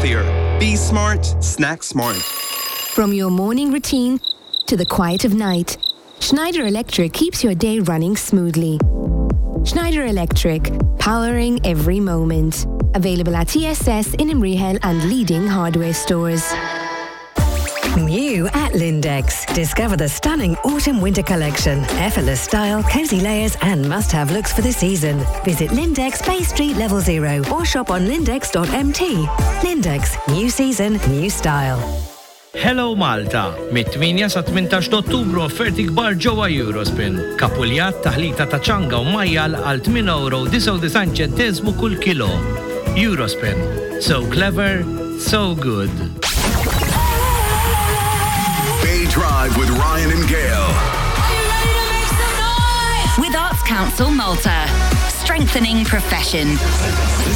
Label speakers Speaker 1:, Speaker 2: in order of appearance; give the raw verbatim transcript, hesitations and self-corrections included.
Speaker 1: healthier. Be smart, snack smart.
Speaker 2: From your morning routine to the quiet of night, Schneider Electric keeps your day running smoothly. Schneider Electric, powering every moment. Available at T S S in Imrihel and leading hardware stores.
Speaker 3: New at Lindex. Discover the stunning autumn-winter collection. Effortless style, cozy layers and must-have looks for the season. Visit Lindex Bay Street Level Zero or shop on lindex dot m t. Lindex. New season, new style.
Speaker 4: Hello Malta! Mit-tminja sa tmintax Ottubru offerti kbar ġewwa Eurospin. Kapuljat, taħlita ta' ċanga u majjal għal tmien euro u disa' u disgħin ċenteżmu kull kilo. Eurospin. So clever, so good.
Speaker 5: Bay Drive with Ryan and Gail.
Speaker 6: Are you ready to make some noise? With Arts Council Malta. Strengthening profession.